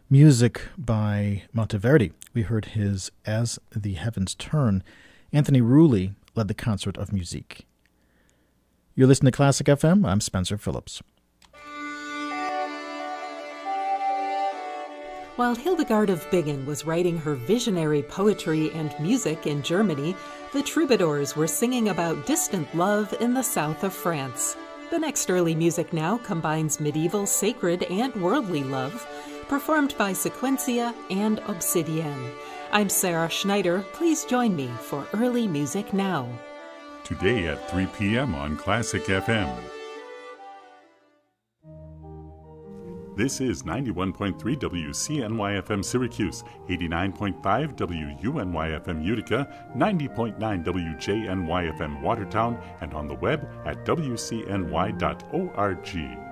Music by Monteverdi. We heard his As the Heavens Turn. Anthony Rulli led the concert of musique. You're listening to Classic FM. I'm Spencer Phillips. While Hildegard of Bingen was writing her visionary poetry and music in Germany, the troubadours were singing about distant love in the south of France. The next early music now combines medieval, sacred, and worldly love, performed by Sequentia and Obsidienne. I'm Sarah Schneider. Please join me for Early Music Now. Today at 3 p.m. on Classic FM. This is 91.3 WCNY-FM Syracuse, 89.5 WUNY-FM Utica, 90.9 WJNY-FM Watertown, and on the web at wcny.org.